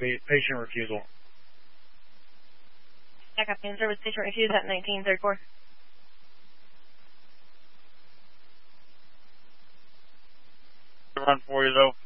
patient refusal. Backup in service, patient refused at 1934. Run for you, though.